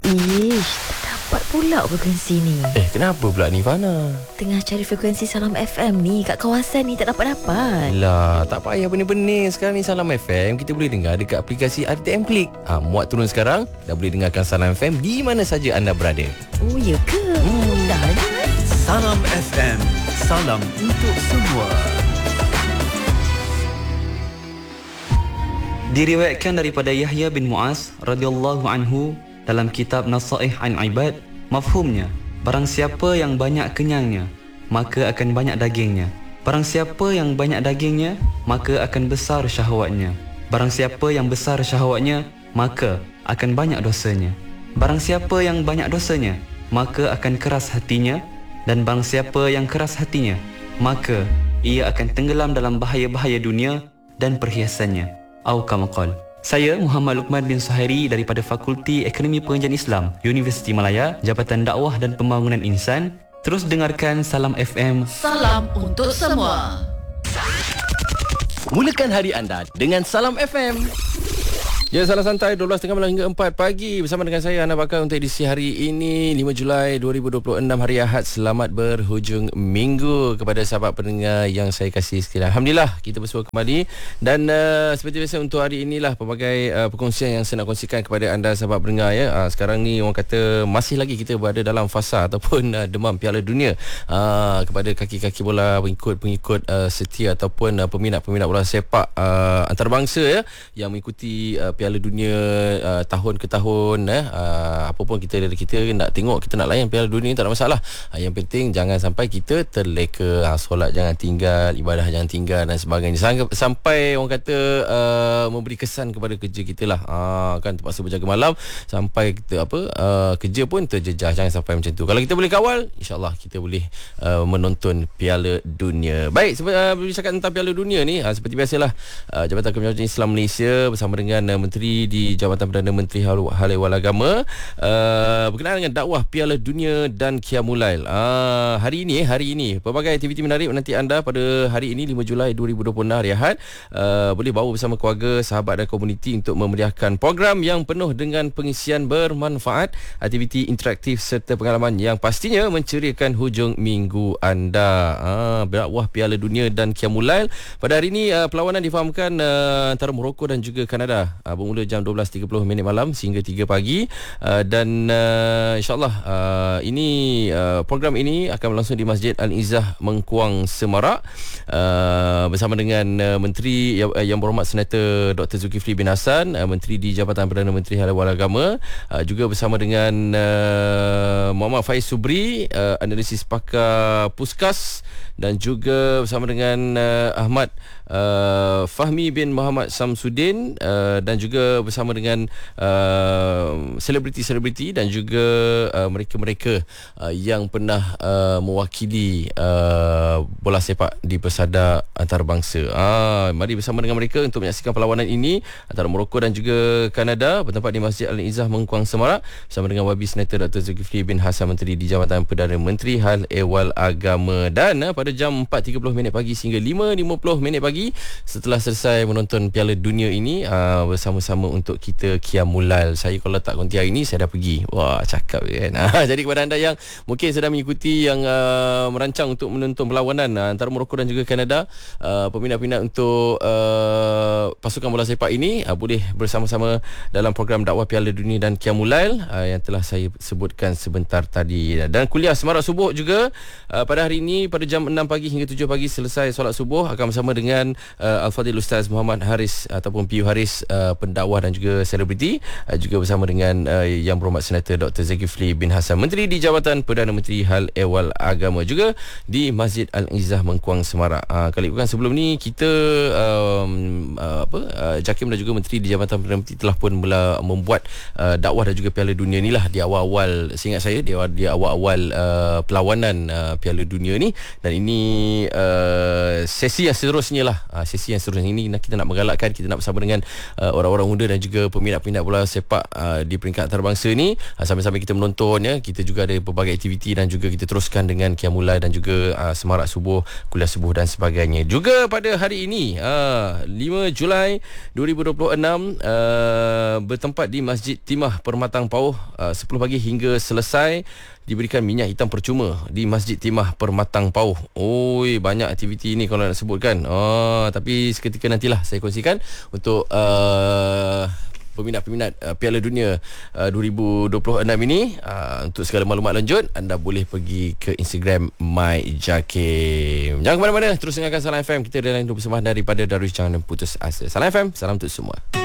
Ish, tak dapat pula frekuensi ni. Kenapa pula ni Fana? Tengah cari frekuensi Salam FM ni kat kawasan ni tak dapat-dapat. Lah, tak payah benih-benih. Sekarang ni Salam FM kita boleh dengar dekat aplikasi RTM Klik. Muat turun sekarang, dah boleh dengarkan Salam FM di mana saja anda berada. Oh, ya ke? Dah ada. Salam FM, salam untuk semua. Diriwayatkan daripada Yahya bin Mu'az radhiyallahu anhu dalam kitab Nasaih an Ibad, mafhumnya, barang siapa yang banyak kenyangnya, maka akan banyak dagingnya. Barang siapa yang banyak dagingnya, maka akan besar syahwatnya. Barang siapa yang besar syahwatnya, maka akan banyak dosanya. Barang siapa yang banyak dosanya, maka akan keras hatinya. Dan barang siapa yang keras hatinya, maka ia akan tenggelam dalam bahaya-bahaya dunia dan perhiasannya. Au kama qala. Saya Muhammad Luqman bin Suhairi daripada Fakulti Akademi Pengajian Islam Universiti Malaya, Jabatan Dakwah dan Pembangunan Insan. Terus dengarkan Salam FM. Salam untuk semua. Mulakan hari anda dengan Salam FM. Ya, Salam Santai 12.30 malam hingga 4 pagi bersama dengan saya Ana Bakar untuk edisi hari ini 5 Julai 2026 hari Ahad. Selamat berhujung minggu kepada sahabat pendengar yang saya kasih sekalian. Alhamdulillah kita bersua kembali dan seperti biasa untuk hari inilah pelbagai perkongsian yang saya nak kongsikan kepada anda sahabat pendengar ya. Sekarang ni orang kata masih lagi kita berada dalam fasa ataupun demam Piala Dunia. Kepada kaki-kaki bola, pengikut setia ataupun peminat-peminat bola sepak antarabangsa ya yang mengikuti Piala Dunia tahun ke tahun apa pun kita nak tengok, kita nak layan Piala Dunia tak ada masalah. Yang penting jangan sampai kita terleka, solat jangan tinggal, ibadah jangan tinggal dan sebagainya. Sampai orang kata memberi kesan kepada kerja kita lah. Kan terpaksa berjaga malam sampai kita kerja pun terjejah. Jangan sampai macam tu. Kalau kita boleh kawal, insya-Allah kita boleh menonton Piala Dunia. Baik, bercakap tentang Piala Dunia ni, seperti biasalah Jabatan Kemajuan Islam Malaysia bersama dengan Menteri di Jabatan Perdana Menteri Hal Ehwal Agama berkenaan dengan dakwah Piala Dunia dan Qiyamul-Lail. Hari ini pelbagai aktiviti menarik menanti anda pada hari ini 5 Julai 2026 hari Ahad. Boleh bawa bersama keluarga, sahabat dan komuniti untuk memeriahkan program yang penuh dengan pengisian bermanfaat, aktiviti interaktif serta pengalaman yang pastinya menceriakan hujung minggu anda. Dakwah Piala Dunia dan Qiyamul-Lail pada hari ini perlawanan difahamkan antara Morocco dan juga Kanada. Bermula jam 12.30 minit malam sehingga 3 pagi dan insyaAllah ini program ini akan berlangsung di Masjid Al-Izzah Mengkuang Semarak bersama dengan Menteri yang berhormat Senator Dr. Zulkifli bin Hassan, Menteri di Jabatan Perdana Menteri Hal Ehwal Agama, juga bersama dengan Muhammad Faiz Subri, analisis pakar Puskas, dan juga bersama dengan Ahmad Fahmi bin Muhammad Samsudin, dan juga bersama dengan selebriti-selebriti dan juga mereka-mereka yang pernah mewakili bola sepak di persada antarabangsa. Mari bersama dengan mereka untuk menyaksikan perlawanan ini antara Morocco dan juga Kanada bertempat di Masjid Al-Izzah Mengkuang Semarak bersama dengan Wabi Senator Dr. Zulkifli bin Hassan, Menteri di Jabatan Perdana Menteri Hal Ehwal Agama. Dan pada jam 4.30 minit pagi sehingga 5.50 minit pagi setelah selesai menonton Piala Dunia ini, bersama-sama untuk kita Qiyamul-Lail. Saya kalau letak konti hari ni saya dah pergi. Wah, cakap kan. Jadi kepada anda yang mungkin sedang mengikuti yang merancang untuk menonton perlawanan antara Morocco dan juga Kanada, peminat-peminat untuk pasukan bola sepak ini boleh bersama-sama dalam program dakwah Piala Dunia dan Qiyamul-Lail yang telah saya sebutkan sebentar tadi. Dan kuliah semarak subuh juga pada hari ini pada jam 6 pagi hingga 7 pagi selesai solat subuh akan bersama dengan Al-Fadhil Ustaz Muhammad Haris ataupun PU Haris, pendakwah dan juga selebriti, juga bersama dengan yang berhormat Senator Dr. Zulkifli bin Hassan, Menteri di Jabatan Perdana Menteri Hal Ehwal Agama, juga di Masjid Al-Izzah Mengkuang Semarak. Kali bukan sebelum ni kita JAKIM dan juga Menteri di Jabatan Perdana Menteri telah pun mula membuat dakwah dan juga Piala Dunia ni lah di awal-awal, seingat saya di awal-awal perlawanan Piala Dunia ni. Dan ini sesi yang seterusnya lah. Sesi yang seterusnya ini kita nak menggalakkan, kita nak bersama dengan orang orang-orang muda dan juga peminat-peminat bola sepak di peringkat antarabangsa ni. Sambil-sambil kita menonton ya, kita juga ada pelbagai aktiviti dan juga kita teruskan dengan Qiyamul Lail dan juga semarak subuh, kuliah subuh dan sebagainya. Juga pada hari ini 5 Julai 2026 bertempat di Masjid Timah Permatang Pauh 10 pagi hingga selesai, diberikan minyak hitam percuma di Masjid Timah Permatang Pauh. Oi, banyak aktiviti ni kalau nak sebutkan. Tapi seketika nantilah saya kongsikan untuk peminat-peminat Piala Dunia 2026 ini. Untuk segala maklumat lanjut, anda boleh pergi ke Instagram MyJakim. Jangan ke mana-mana, terus dengarkan Salam FM. Kita ada lain persembahan daripada Darwish. Jangan putus asa. Salam FM, salam untuk semua.